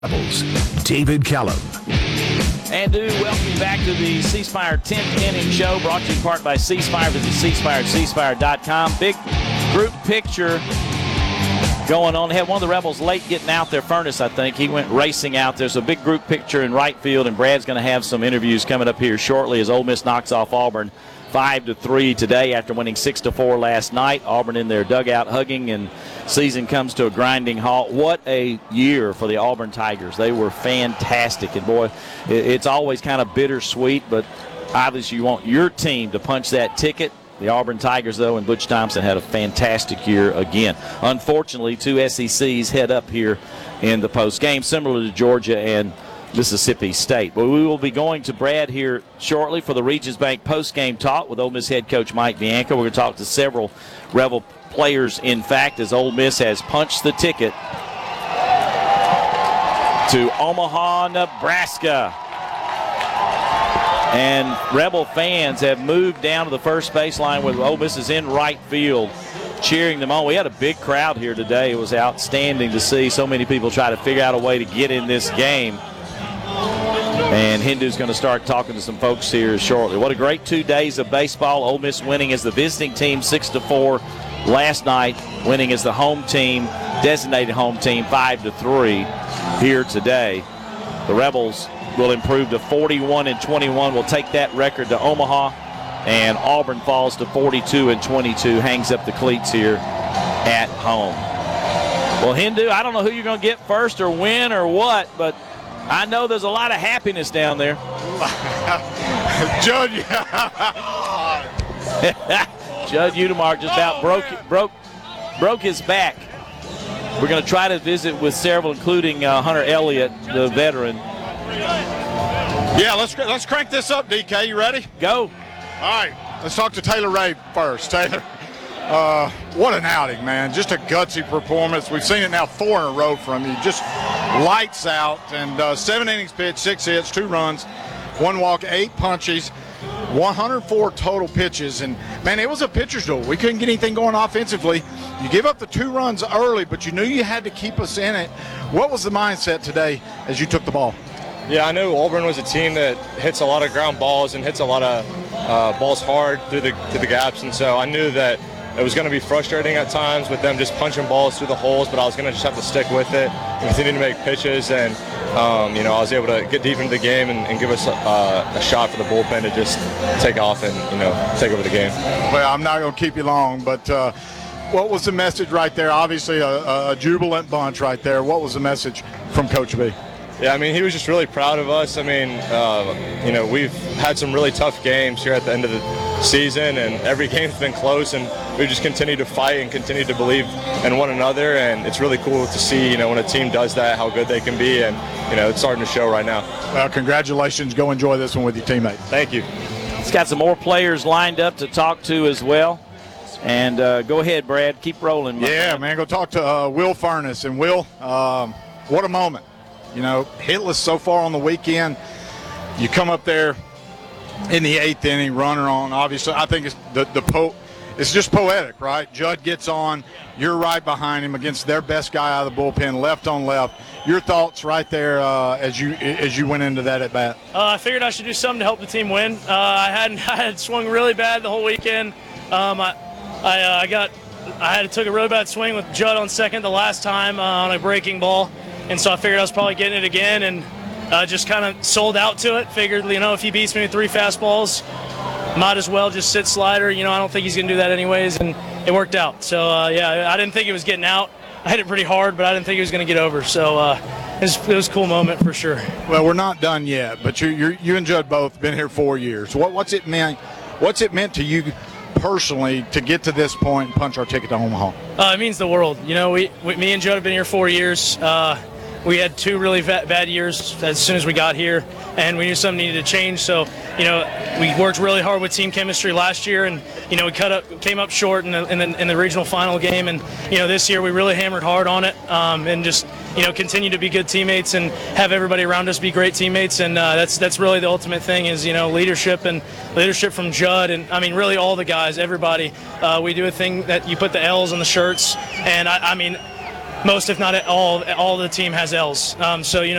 Rebels, David Callum. And welcome you back to the C Spire 10th inning show, brought to you in part by C Spire. Visit C-Spire at cspire.com. Big group picture going on. They had one of the Rebels late getting out there, Furness, I think. He went racing out. There's a big group picture in right field, and Brad's going to have some interviews coming up here shortly as Ole Miss knocks off Auburn 5-3 today after winning 6-4 last night. Auburn in their dugout hugging, and season comes to a grinding halt. What a year for the Auburn Tigers. They were fantastic, and boy, it's always kind of bittersweet, but obviously you want your team to punch that ticket. The Auburn Tigers, though, and Butch Thompson had a fantastic year again. Unfortunately, two SECs head up here in the postgame, similar to Georgia and Mississippi State. But we will be going to Brad here shortly for the Regions Bank postgame talk with Ole Miss head coach Mike Bianco. We're going to talk to several Rebel players, in fact, as Ole Miss has punched the ticket to Omaha, Nebraska. And Rebel fans have moved down to the first baseline where Ole Miss is in right field, cheering them on. We had a big crowd here today. It was outstanding to see so many people try to figure out a way to get in this game. And Hindu's going to start talking to some folks here shortly. What a great 2 days of baseball. Ole Miss winning as the visiting team 6-4 last night, winning as the home team, designated home team 5-3 here today. The Rebels will improve to 41-21. We'll take that record to Omaha, and Auburn falls to 42-22, hangs up the cleats here at home. Well, Hindu, I don't know who you're going to get first or win or what, but I know there's a lot of happiness down there. Judd, Judd Udemark just about broke his back. We're going to try to visit with several, including Hunter Elliott, the veteran. Yeah, let's crank this up, DK. You ready? Go. All right, let's talk to Taylor Ray first. Taylor, what an outing, man. Just a gutsy performance. We've seen it now 4 in a row from you. Just lights out, and 7 innings pitched, 6 hits, 2 runs, 1 walk, 8 punches, 104 total pitches. And, man, it was a pitcher's duel. We couldn't get anything going offensively. You give up the 2 runs early, but you knew you had to keep us in it. What was the mindset today as you took the ball? Yeah, I knew Auburn was a team that hits a lot of ground balls and hits a lot of balls hard through the gaps, and so I knew that it was going to be frustrating at times with them just punching balls through the holes, but I was going to just have to stick with it and continue to make pitches, and I was able to get deep into the game and give us a shot for the bullpen to just take off and take over the game. Well, I'm not going to keep you long, but what was the message right there? Obviously a jubilant bunch right there. What was the message from Coach B? Yeah, I mean, he was just really proud of us. I mean, we've had some really tough games here at the end of the season, and every game's been close, and we've just continued to fight and continue to believe in one another, and it's really cool to see, when a team does that, how good they can be, and, it's starting to show right now. Well, congratulations. Go enjoy this one with your teammates. Thank you. He's got some more players lined up to talk to as well. And go ahead, Brad. Keep rolling. Yeah, man. Go talk to Will Furness. And, Will, what a moment. Hitless so far on the weekend. You come up there in the 8th inning, runner on. Obviously, I think it's it's just poetic, right? Judd gets on. You're right behind him against their best guy out of the bullpen, left on left. Your thoughts right there as you went into that at bat? I figured I should do something to help the team win. I had swung really bad the whole weekend. I took a really bad swing with Judd on second the last time on a breaking ball. And so I figured I was probably getting it again, and just kind of sold out to it. Figured, if he beats me with 3 fastballs, might as well just sit slider. I don't think he's going to do that anyways, and it worked out. So, I didn't think it was getting out. I hit it pretty hard, but I didn't think it was going to get over. So it was a cool moment for sure. Well, we're not done yet, but you and Judd both been here 4 years. What's it meant? What's it meant to you personally to get to this point and punch our ticket to Omaha? It means the world. Me and Judd have been here 4 years. We had 2 really bad years as soon as we got here, and we knew something needed to change. So, we worked really hard with team chemistry last year, and we came up short in the regional final game. And this year we really hammered hard on it, and just continue to be good teammates and have everybody around us be great teammates. And that's really the ultimate thing is leadership from Judd, and I mean really all the guys, everybody. We do a thing that you put the L's on the shirts, and I mean. most, if not all the team has L's. So,